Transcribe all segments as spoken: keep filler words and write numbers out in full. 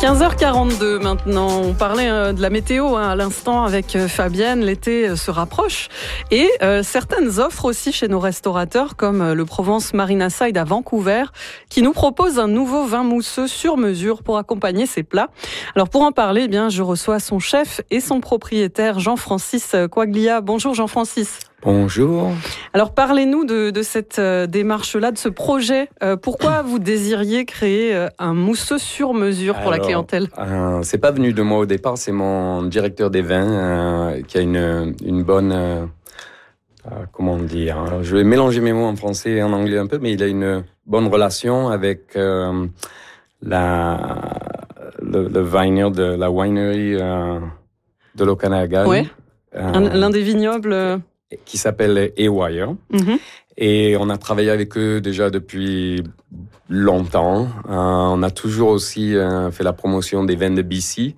quinze heures quarante-deux maintenant, on parlait de la météo hein, à l'instant avec Fabienne, l'été se rapproche et euh, certaines offres aussi chez nos restaurateurs comme le Provence Marina Side à Vancouver qui nous propose un nouveau vin mousseux sur mesure pour accompagner ses plats. Alors pour en parler, eh bien, je reçois son chef et son propriétaire Jean-Francis Coaglia. Bonjour Jean-Francis. Bonjour. Alors parlez-nous de, de cette euh, démarche-là, de ce projet. Euh, pourquoi vous désiriez créer euh, un mousseux sur mesure pour Alors, la clientèle euh, C'est pas venu de moi au départ, c'est mon directeur des vins euh, qui a une, une bonne... Euh, euh, comment dire hein, je vais mélanger mes mots en français et en anglais un peu, mais il a une bonne relation avec euh, la, le, le vineyard de la winery euh, de l'Okanagan. Oui, euh, l'un des vignobles... Euh... qui s'appelle Haywire. Mm-hmm. Et on a travaillé avec eux déjà depuis longtemps. Euh, on a toujours aussi euh, fait la promotion des vins de B C.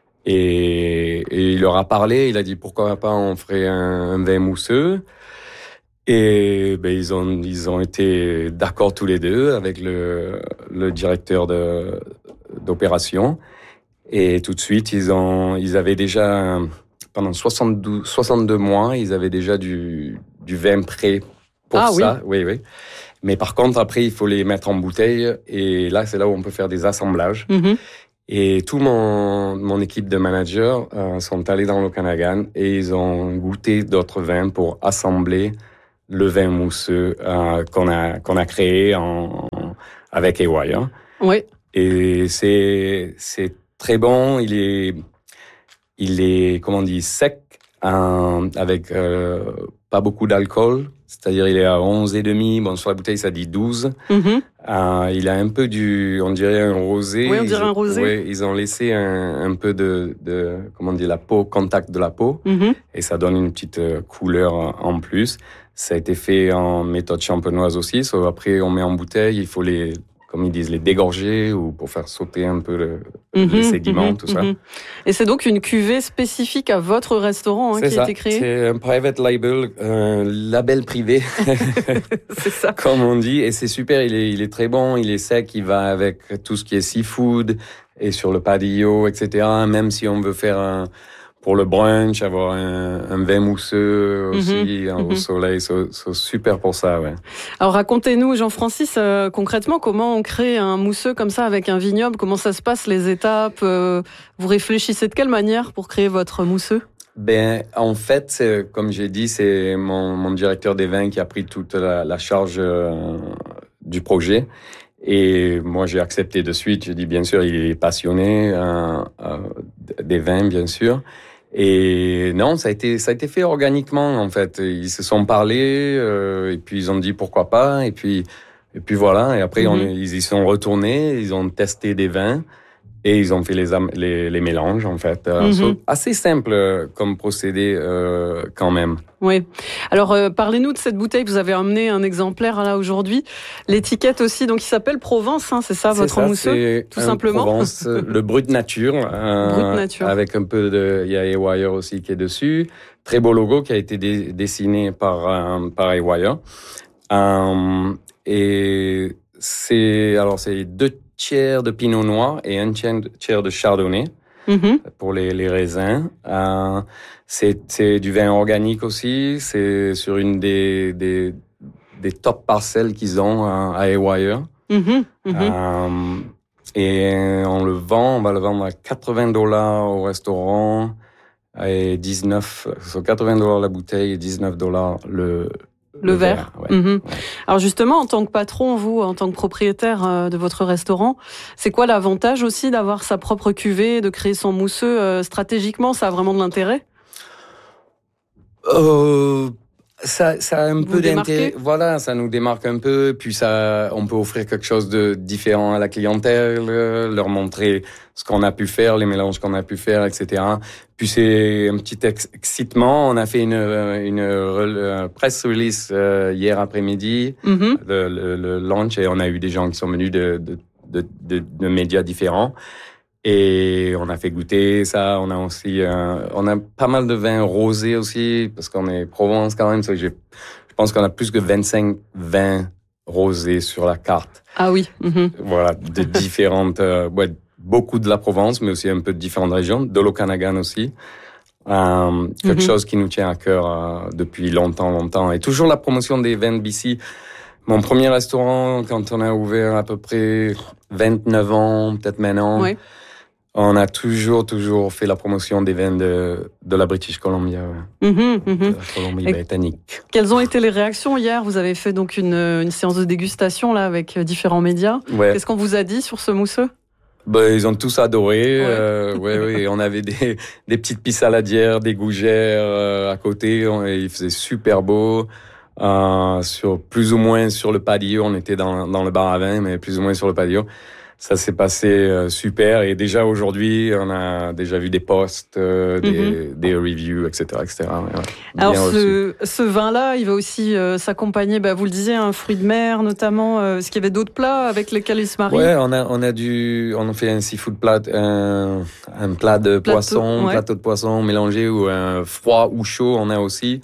Et, et il leur a parlé, il a dit pourquoi pas on ferait un, un vin mousseux. Et ben, ils, ont, ils ont été d'accord tous les deux avec le, le directeur de, d'opération. Et tout de suite, ils, ont, ils avaient déjà... Pendant soixante-douze, soixante-deux mois, ils avaient déjà du, du vin prêt pour ah, ça. Oui. oui, oui. Mais par contre, après, il faut les mettre en bouteille. Et là, c'est là où on peut faire des assemblages. Mm-hmm. Et tout mon, mon équipe de managers euh, sont allés dans l'Okanagan et ils ont goûté d'autres vins pour assembler le vin mousseux euh, qu'on a, qu'on a créé en, en, avec Haywire. Oui. Et c'est, c'est très bon. Il est... Il est, comment on dit, sec, euh, avec euh, pas beaucoup d'alcool. C'est-à-dire, il est à onze virgule cinq. Bon, sur la bouteille, ça dit douze. Mm-hmm. Euh, il a un peu du, on dirait un rosé. Oui, on dirait ils, un rosé. Oui, ils ont laissé un, un peu de, de, comment on dit, la peau, contact de la peau. Mm-hmm. Et ça donne une petite couleur en plus. Ça a été fait en méthode champenoise aussi. So, après, on met en bouteille, il faut les... comme ils disent, les dégorger ou pour faire sauter un peu le, mmh, les sédiments, mmh, tout ça. Mmh. Et c'est donc une cuvée spécifique à votre restaurant hein, qui ça. a été créée. C'est un private label, un label privé, c'est ça. Comme on dit. Et c'est super, il est, il est très bon, il est sec, il va avec tout ce qui est seafood et sur le patio, et cetera. Même si on veut faire un... pour le brunch, avoir un, un vin mousseux aussi mm-hmm. au mm-hmm. soleil, c'est, c'est super pour ça, ouais. Alors racontez-nous, Jean-Francis, euh, concrètement, comment on crée un mousseux comme ça avec un vignoble? Comment ça se passe, les étapes? euh, Vous réfléchissez de quelle manière pour créer votre mousseux? Ben, en fait, c'est, comme j'ai dit, c'est mon, mon directeur des vins qui a pris toute la, la charge euh, du projet. Et moi, j'ai accepté de suite. J'ai dit, bien sûr, il est passionné euh, euh, des vins, bien sûr. Et non, ça a été ça a été fait organiquement en fait. Ils se sont parlé euh, et puis ils ont dit pourquoi pas et puis et puis voilà. Et après, mm-hmm. on, ils y sont retournés. Ils ont testé des vins. Et ils ont fait les, les, les mélanges, en fait. Mm-hmm. C'est assez simple comme procédé, euh, quand même. Oui. Alors, euh, parlez-nous de cette bouteille. Vous avez emmené un exemplaire, là, aujourd'hui. L'étiquette aussi, donc, il s'appelle Provence, hein, c'est ça, c'est votre ça, mousseux? C'est tout simplement. Provence, le brut nature. Euh, brut nature. Avec un peu de... Il y a Haywire aussi qui est dessus. Très beau logo qui a été dé- dessiné par, euh, par Haywire. Euh, et c'est... Alors, c'est deux tiers de pinot noir et un tiers de chardonnay mm-hmm. pour les, les raisins. Euh, c'est, c'est du vin organique aussi. C'est sur une des, des, des top parcelles qu'ils ont à Haywire. Mm-hmm. Mm-hmm. Euh, et on le vend, on va le vendre à quatre-vingts dollars au restaurant et dix-neuf, sur quatre-vingts dollars la bouteille et dix-neuf dollars le Le, le verre. verre ouais. Mmh. Ouais. Alors justement, en tant que patron, vous, en tant que propriétaire euh, de votre restaurant, c'est quoi l'avantage aussi d'avoir sa propre cuvée, de créer son mousseux euh, stratégiquement? Ça a vraiment de l'intérêt? euh, ça, ça a un vous peu d'intérêt. Voilà, ça nous démarque un peu. Puis ça, on peut offrir quelque chose de différent à la clientèle, leur montrer ce qu'on a pu faire, les mélanges qu'on a pu faire, et cetera. Puis c'est un petit excitement. On a fait une, une, une press release euh, hier après-midi, mm-hmm. le, le, le launch, et on a eu des gens qui sont venus de, de, de, de, de médias différents. Et on a fait goûter ça. On a aussi, euh, on a pas mal de vins rosés aussi, parce qu'on est Provence quand même. Je pense qu'on a plus que vingt-cinq vins rosés sur la carte. Ah oui. Mm-hmm. Voilà, de différentes, euh, ouais, beaucoup de la Provence, mais aussi un peu de différentes régions, de l'Okanagan aussi. Euh, quelque mm-hmm. chose qui nous tient à cœur euh, depuis longtemps, longtemps. Et toujours la promotion des vins de B C. Mon premier restaurant, quand on a ouvert à peu près vingt-neuf ans, peut-être maintenant, oui. on a toujours, toujours fait la promotion des vins de, de la British Columbia, ouais. mm-hmm, mm-hmm. de la Colombie-Britannique. Quelles ont été les réactions hier? Vous avez fait donc une, une séance de dégustation là avec différents médias. Ouais. Qu'est-ce qu'on vous a dit sur ce mousseux? Ben, ils ont tous adoré. Ouais. Euh, ouais, ouais. On avait des, des petites pistes saladières, des gougères euh, à côté. On, il faisait super beau. Euh, sur plus ou moins sur le patio, on était dans, dans le bar à vin, mais plus ou moins sur le patio. Ça s'est passé euh, super. Et déjà aujourd'hui, on a déjà vu des posts, euh, des, mm-hmm. des reviews, et cetera, et cetera. Ouais, alors ce, ce vin-là, il va aussi euh, s'accompagner, bah, vous le disiez, un fruit de mer notamment. Euh, est-ce qu'il y avait d'autres plats avec lesquels il se marie? Ouais, on a on a du, on a fait un seafood plat, un, un plat de plateau, poisson, ouais. plateau de poisson mélangé ou un froid ou chaud. On a aussi.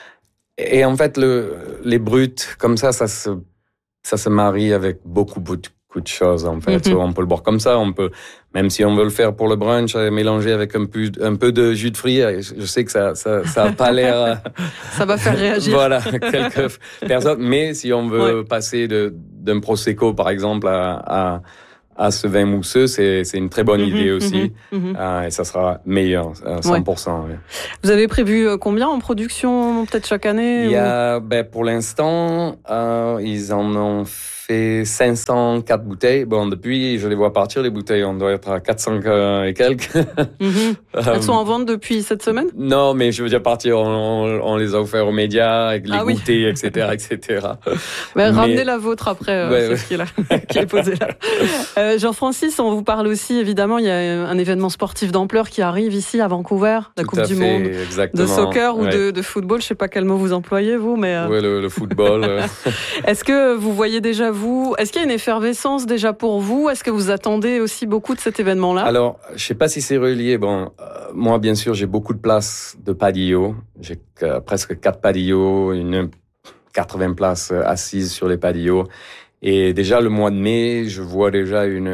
Et en fait, le, les bruts, comme ça, ça se, ça se marie avec beaucoup, beaucoup de choses, en fait. Mm-hmm. On peut le boire comme ça, on peut, même si on veut le faire pour le brunch, mélanger avec un peu, un peu de jus de fruits. Je sais que ça, ça, ça a pas l'air. Ça va faire réagir. Voilà, quelques personnes. Mais si on veut ouais. passer de, d'un prosecco, par exemple, à, à, à ce vin mousseux, c'est, c'est une très bonne mmh, idée aussi. Mmh, mmh. Euh, et ça sera meilleur, à cent pour cent. Ouais. Ouais. Vous avez prévu combien en production, peut-être chaque année? Il y a, ben, pour l'instant, euh, ils en ont fait cinq cent quatre bouteilles. Bon, depuis, je les vois partir, les bouteilles. On doit être à quatre cents et quelques. Mmh. Elles sont en vente depuis cette semaine? Non, mais je veux dire partir, on, on les a offerts aux médias, avec les ah, goûters, oui. et cetera, et cetera. Ben, mais... Ramenez la vôtre après, euh, ouais, c'est ouais. ce qui est, là, qui est posé là. Euh, Jean-Francis, on vous parle aussi, évidemment, il y a un événement sportif d'ampleur qui arrive ici à Vancouver, la Tout Coupe du fait, Monde exactement. de soccer ouais. ou de, de football. Je ne sais pas quel mot vous employez, vous, mais... Euh... Oui, le, le football. euh. Est-ce que vous voyez déjà, vous... Est-ce qu'il y a une effervescence déjà pour vous? Est-ce que vous attendez aussi beaucoup de cet événement-là? Alors, je ne sais pas si c'est relié. Bon, euh, moi, bien sûr, j'ai beaucoup de places de patio. J'ai euh, presque quatre patios, une quatre-vingts places assises sur les patios. Et déjà, le mois de mai, je vois déjà une,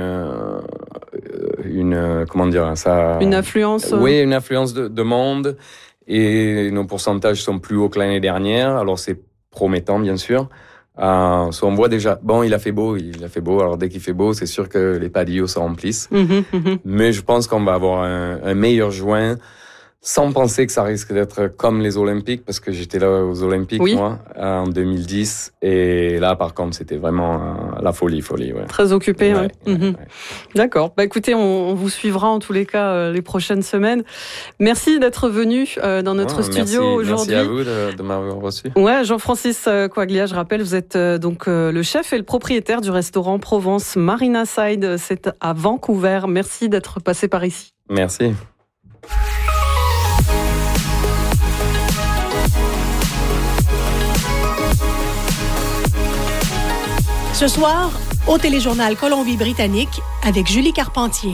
une, comment dire, ça. Une affluence. Oui, une affluence de, de monde. Et nos pourcentages sont plus hauts que l'année dernière. Alors, c'est promettant, bien sûr. Euh, so on voit déjà, bon, il a fait beau, il a fait beau. Alors, dès qu'il fait beau, c'est sûr que les patios se remplissent. Mm-hmm, mm-hmm. Mais je pense qu'on va avoir un, un meilleur juin. Sans penser que ça risque d'être comme les Olympiques, parce que j'étais là aux Olympiques, oui. moi, en deux mille dix. Et là, par contre, c'était vraiment la folie, folie. Ouais. Très occupé, ouais. ouais. Mmh. ouais. D'accord. Bah, écoutez, on, on vous suivra en tous les cas euh, les prochaines semaines. Merci d'être venu euh, dans notre oh, studio merci, aujourd'hui. Merci à vous de, de m'avoir reçu. Ouais, Jean-Francis Coaglia, je rappelle, vous êtes euh, donc euh, le chef et le propriétaire du restaurant Provence Marina Side. C'est à Vancouver. Merci d'être passé par ici. Merci. Ce soir, au Téléjournal Colombie-Britannique avec Julie Carpentier.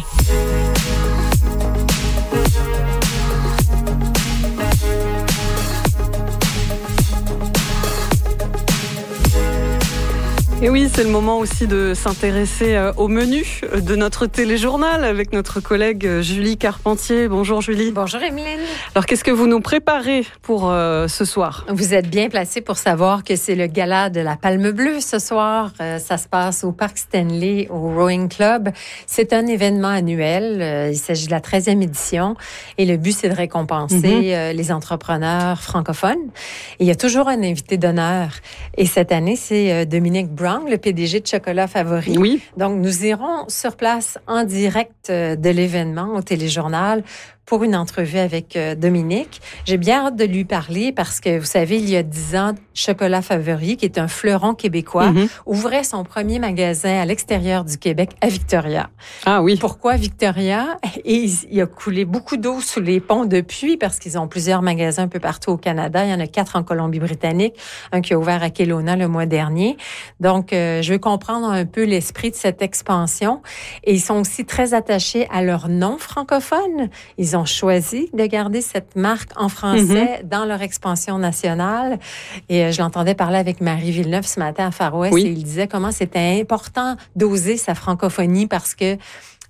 Et oui, c'est le moment aussi de s'intéresser au menu de notre téléjournal avec notre collègue Julie Carpentier. Bonjour Julie. Bonjour Emeline. Alors qu'est-ce que vous nous préparez pour euh, ce soir? Vous êtes bien placé pour savoir que c'est le gala de la Palme Bleue ce soir. Euh, ça se passe au Parc Stanley, au Rowing Club. C'est un événement annuel. Euh, il s'agit de la treizième édition. Et le but, c'est de récompenser mm-hmm. euh, les entrepreneurs francophones. Et il y a toujours un invité d'honneur. Et cette année, c'est euh, Dominique Brown, le P D G de Chocolat Favori. Oui. Donc, nous irons sur place en direct de l'événement au Téléjournal pour une entrevue avec Dominique. J'ai bien hâte de lui parler parce que, vous savez, il y a dix ans, Chocolat Favori, qui est un fleuron québécois, mm-hmm. ouvrait son premier magasin à l'extérieur du Québec, à Victoria. Ah oui. Pourquoi Victoria? Et il a coulé beaucoup d'eau sous les ponts depuis parce qu'ils ont plusieurs magasins un peu partout au Canada. Il y en a quatre en Colombie-Britannique, un qui a ouvert à Kelowna le mois dernier. Donc, euh, je veux comprendre un peu l'esprit de cette expansion. Et ils sont aussi très attachés à leur nom francophone. Ils ont choisi de garder cette marque en français mm-hmm. dans leur expansion nationale. Et euh, je l'entendais parler avec Marie Villeneuve ce matin à Far West oui. et il disait comment c'était important d'oser sa francophonie parce que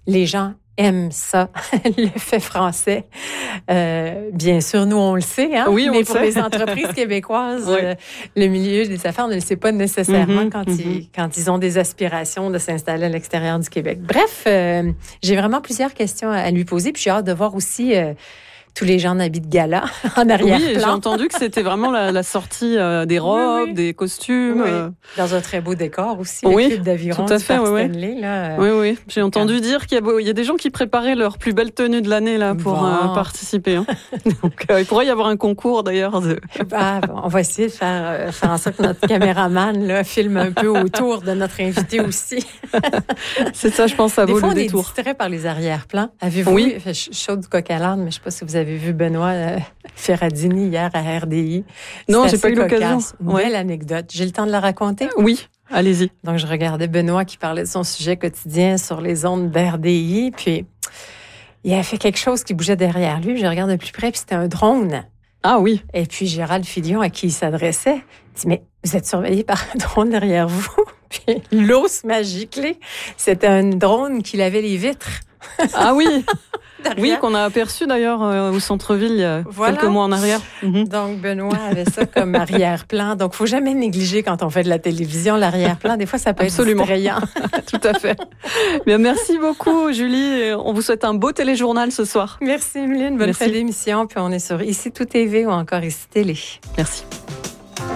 les gens aiment ça, le fait français. Euh, bien sûr, nous, on le sait, hein? Oui, on mais le pour sait. les entreprises québécoises, Oui. euh, le milieu des affaires ne le sait pas nécessairement Mm-hmm, quand, mm-hmm. ils, quand ils ont des aspirations de s'installer à l'extérieur du Québec. Bref, euh, j'ai vraiment plusieurs questions à lui poser, puis j'ai hâte de voir aussi euh, tous les gens en habits de gala en arrière-plan. Oui, j'ai entendu que c'était vraiment la, la sortie euh, des robes, Oui, oui. des costumes. Oui. euh. Dans un très beau décor aussi, Oui, le club d'aviron tout à du fait, Parc oui, oui. Stanley. Là, euh, Oui, oui. J'ai entendu dire qu'il y a, beau- il y a des gens qui préparaient leur plus belle tenue de l'année là pour Bon. euh, participer. Hein. Donc, euh, il pourrait y avoir un concours d'ailleurs. De... Ah, bon, on va essayer de faire, euh, faire en sorte que notre caméraman là, filme un peu autour de notre invité aussi. C'est ça, je pense, ça Des vaut fois, le on est détour. distrait par les arrière-plans. Avez-vous Oui. vu, je chaude du coq à l'âne, mais je ne sais pas si vous avez vu Benoît euh, Ferradini hier à R D I. Non, C'est j'ai pas assez eu l'occasion. cocasse. Une Ouais. belle anecdote. J'ai le temps de la raconter? Oui, allez-y. Donc, je regardais Benoît qui parlait de son sujet quotidien sur les ondes d'R D I, puis il a fait quelque chose qui bougeait derrière lui. Je regarde de plus près, puis c'était un drone. Ah oui. Et puis Gérald Filion, à qui il s'adressait, dit « Mais vous êtes surveillé par un drone derrière vous? » Puis l'os m'a giclé. C'était un drone qui lavait les vitres. Ah oui. derrière. Oui, qu'on a aperçu d'ailleurs euh, au centre-ville il y a Voilà. quelques mois en arrière. Mhm. Donc, Benoît avait ça comme arrière-plan. Donc, faut jamais négliger quand on fait de la télévision, l'arrière-plan. Des fois, ça peut Absolument. être distrayant. Tout à fait. Bien, merci beaucoup, Julie. Et on vous souhaite un beau téléjournal ce soir. Merci, Emeline. Bonne Merci. fin d'émission. Puis on est sur Ici Tout T V ou encore Ici Télé. Merci.